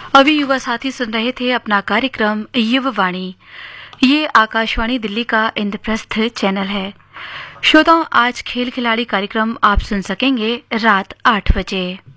अभी युवा साथी सुन रहे थे अपना कार्यक्रम युववाणी। ये आकाशवाणी दिल्ली का इंद्रप्रस्थ चैनल है। श्रोताओं, आज खेल खिलाड़ी कार्यक्रम आप सुन सकेंगे रात 8 बजे।